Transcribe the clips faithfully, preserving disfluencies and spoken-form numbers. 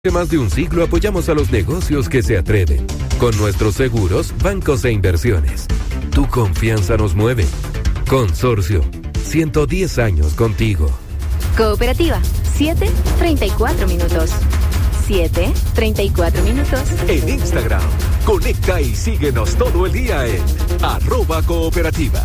Hace más de un siglo apoyamos a los negocios que se atreven. Con nuestros seguros, bancos e inversiones. Tu confianza nos mueve. Consorcio, ciento diez años contigo. Cooperativa, siete treinta y cuatro minutos. siete treinta y cuatro minutos. En Instagram, conecta y síguenos todo el día en arroba cooperativa.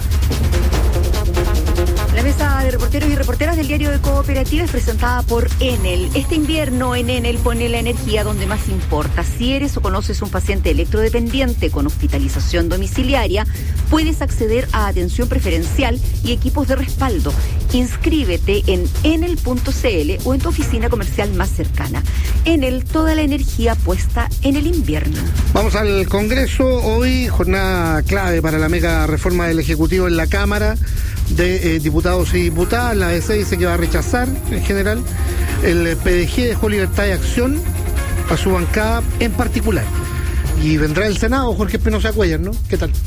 La mesa de reporteros y reporteras del diario de Cooperativa es presentada por Enel. Este invierno en Enel pone la energía donde más importa. Si eres o conoces un paciente electrodependiente con hospitalización domiciliaria, puedes acceder a atención preferencial y equipos de respaldo. Inscríbete en enel punto c l o en tu oficina comercial más cercana. Enel, toda la energía puesta en el invierno. Vamos al Congreso. Hoy, jornada clave para la mega reforma del Ejecutivo en la Cámara de eh, Diputados y Diputadas. La A D C dice que va a rechazar en general. El P D G dejó libertad de acción a su bancada en particular. Y vendrá el Senado, Jorge Espinosa Cuellar, ¿no? ¿Qué tal?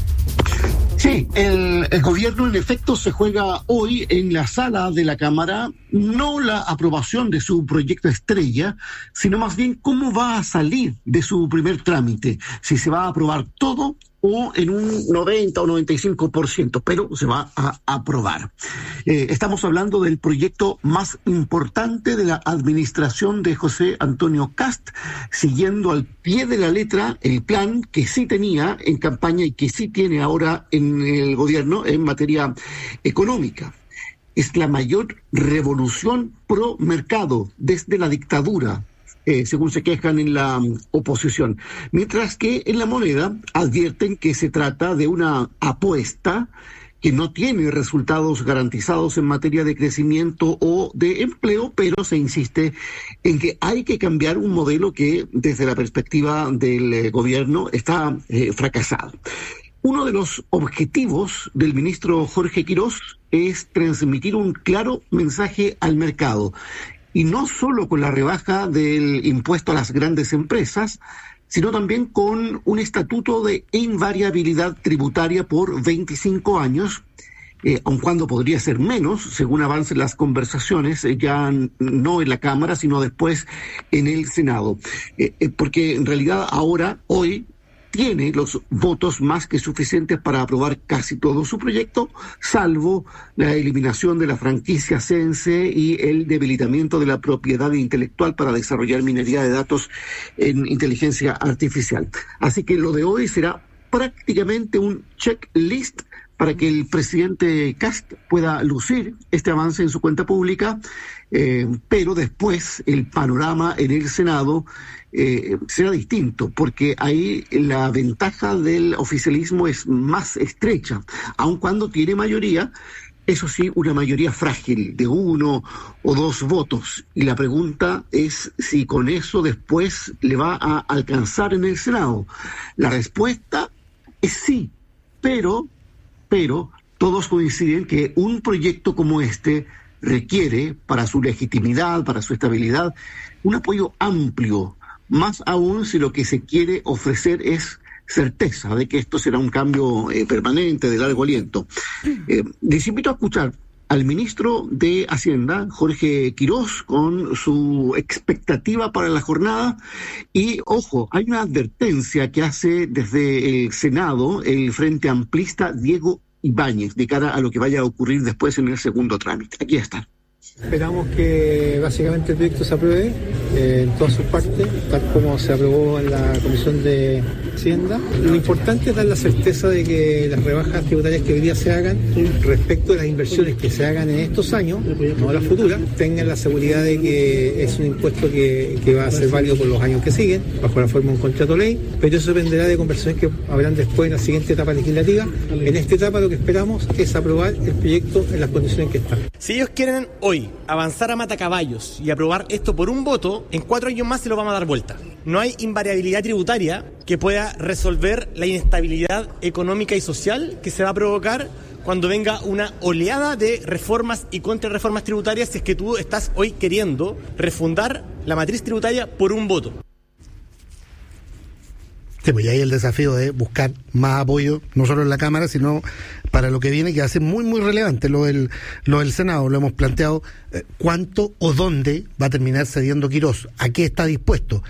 Sí, el, el gobierno en efecto se juega hoy en la sala de la Cámara, no la aprobación de su proyecto estrella, sino más bien cómo va a salir de su primer trámite, si se va a aprobar todo o en un noventa o noventa y cinco por ciento, pero se va a aprobar. Eh, estamos hablando del proyecto más importante de la administración de José Antonio Kast, siguiendo al pie de la letra el plan que sí tenía en campaña y que sí tiene ahora en el gobierno en materia económica. Es la mayor revolución pro mercado desde la dictadura, Eh, según se quejan en la um, oposición. Mientras que en la moneda advierten que se trata de una apuesta que no tiene resultados garantizados en materia de crecimiento o de empleo, pero se insiste en que hay que cambiar un modelo que desde la perspectiva del eh, gobierno está eh, fracasado. Uno de los objetivos del ministro Jorge Quirós es transmitir un claro mensaje al mercado. Y no solo con la rebaja del impuesto a las grandes empresas, sino también con un estatuto de invariabilidad tributaria por veinticinco años, eh, aun cuando podría ser menos, según avancen las conversaciones, eh, ya no en la Cámara, sino después en el Senado. Eh, eh, porque en realidad ahora, hoy, tiene los votos más que suficientes para aprobar casi todo su proyecto, salvo la eliminación de la franquicia Cense y el debilitamiento de la propiedad intelectual para desarrollar minería de datos en inteligencia artificial. Así que lo de hoy será prácticamente un checklist para que el presidente Kast pueda lucir este avance en su cuenta pública, eh, pero después el panorama en el Senado eh, será distinto, porque ahí la ventaja del oficialismo es más estrecha, aun cuando tiene mayoría, eso sí, una mayoría frágil de uno o dos votos. Y la pregunta es si con eso después le va a alcanzar en el Senado. La respuesta es sí, pero... pero todos coinciden que un proyecto como este requiere, para su legitimidad, para su estabilidad, un apoyo amplio, más aún si lo que se quiere ofrecer es certeza de que esto será un cambio eh, permanente, de largo aliento. Eh, les invito a escuchar al ministro de Hacienda, Jorge Quirós, con su expectativa para la jornada. Y, ojo, hay una advertencia que hace desde el Senado el Frente Amplista Diego Ibáñez de cara a lo que vaya a ocurrir después en el segundo trámite. Aquí está. Esperamos que básicamente el proyecto se apruebe eh, en todas sus partes, tal como se aprobó en la Comisión de Hacienda. Lo importante es dar la certeza de que las rebajas tributarias que hoy día se hagan respecto de las inversiones que se hagan en estos años, no las futuras, tengan la seguridad de que es un impuesto que, que va a ser válido por los años que siguen, bajo la forma de un contrato ley, pero eso dependerá de conversaciones que habrán después en la siguiente etapa legislativa. En esta etapa lo que esperamos es aprobar el proyecto en las condiciones en que está. Si ellos quieren hoy avanzar a matacaballos y aprobar esto por un voto, en cuatro años más se lo vamos a dar vuelta. No hay invariabilidad tributaria que pueda resolver la inestabilidad económica y social que se va a provocar cuando venga una oleada de reformas y contrarreformas tributarias, si es que tú estás hoy queriendo refundar la matriz tributaria por un voto. Sí, pues y ahí el desafío de buscar más apoyo, no solo en la Cámara, sino para lo que viene, que va a ser muy, muy relevante lo del, lo del Senado. Lo hemos planteado, eh, cuánto o dónde va a terminar cediendo Quirós, a qué está dispuesto.